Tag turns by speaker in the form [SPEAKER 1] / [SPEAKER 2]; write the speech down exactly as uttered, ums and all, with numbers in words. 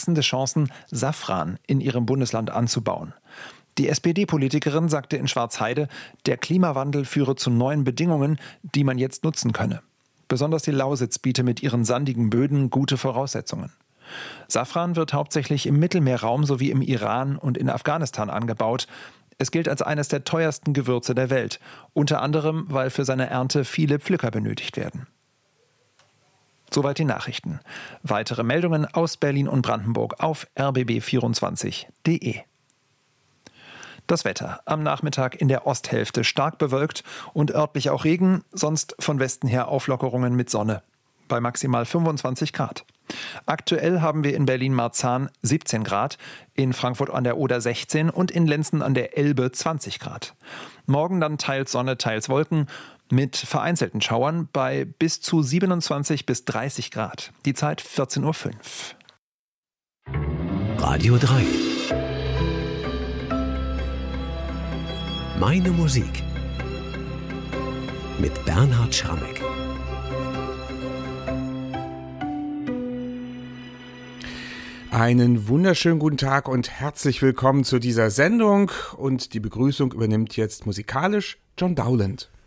[SPEAKER 1] wachsende Chancen, Safran in ihrem Bundesland anzubauen. Die S P D-Politikerin sagte in Schwarzheide, der Klimawandel führe zu neuen Bedingungen, die man jetzt nutzen könne. Besonders die Lausitz biete mit ihren sandigen Böden gute Voraussetzungen. Safran wird hauptsächlich im Mittelmeerraum sowie im Iran und in Afghanistan angebaut. Es gilt als eines der teuersten Gewürze der Welt, unter anderem, weil für seine Ernte viele Pflücker benötigt werden. Soweit die Nachrichten. Weitere Meldungen aus Berlin und Brandenburg auf r b b vierundzwanzig punkt d e. Das Wetter. Am Nachmittag in der Osthälfte stark bewölkt und örtlich auch Regen, sonst von Westen her Auflockerungen mit Sonne. Bei maximal fünfundzwanzig Grad. Aktuell haben wir in Berlin-Marzahn siebzehn Grad, in Frankfurt an der Oder sechzehn und in Lenzen an der Elbe zwanzig Grad. Morgen dann teils Sonne, teils Wolken mit vereinzelten Schauern bei bis zu siebenundzwanzig bis dreißig Grad. Die Zeit vierzehn Uhr fünf.
[SPEAKER 2] Radio drei. Meine Musik mit Bernhard Schrammeck.
[SPEAKER 3] Einen wunderschönen guten Tag und herzlich willkommen zu dieser Sendung. Und die Begrüßung übernimmt jetzt musikalisch John Dowland.